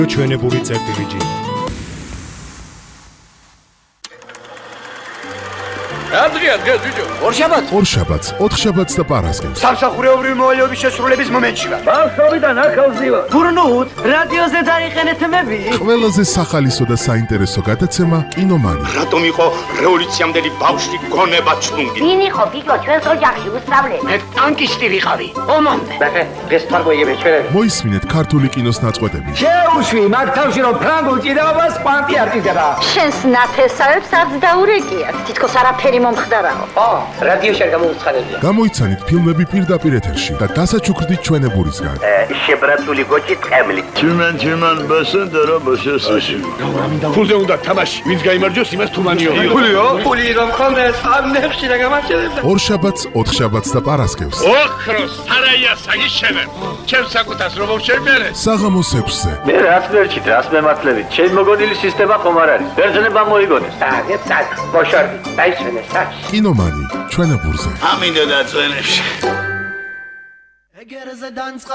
ჩვენებული წერტილი დღეს ბიჭო, ორშაბათს, ოთხშაბათს და პარასკევს. სამსახურეობრივი მოვალეობის შესრულების მომენტში ვარ. ბავშვობიდან ახალზი ვარ. გურნუთ, რადიოზე დაიყენეთ მები. ყველაზე სახალისო და საინტერესო გადაცემა კინომანი. რატომ იყო რევოლუციამდელი ბავშვი გონება ჩუნგი? ვინ იყო გიგო ჩვენს ოჯახში უსწავლელი? მე ტანკისტი ვიყავი. ომამდე. დღეს თარგმნიები ჩვენები. მოისმინეთ ქართული კინოს ნაწყვეტები. შეუშვი მაგ თავში რომ ფრანგულ ჭიდაობას კვანტი არ ჭირდება. შენს ნათესავებს არც დაურეკიათ. თითქოს არაფერი მომხდარაო. რადიოში არ გამოვუცხადებია. გამოიცანით ფილმები პირდაპირ ეთერში და დასაჩუქრდით ჩვენებურისგან. შებრაცული გოჭი ტყემლი. Чиман басендера басесაში. ფულზე უნდა თამაში. ვინც გაიმარჯვოს, იმას თუმანიო. ფულიო? ფული რომ ხონდეს ამ ნებში და გამარჯვებდა. ორშაბათს, ოთხშაბათს და პარასკევს. ოქროს სარაია საგიშენებ. ჩემს საკუთას რომ შევმერე. საღამოს 6-ზე. მე რაც ვერჩით, რას მემართლებით. ჩემ მოგონილი სისტემა ხომ არ არის. ბერძნება მოიგონეს. აგეთ სად. მოშორდი. დაიშვენე სად. კინომანი ჩვენებურზე. ამინდა და წვენებში.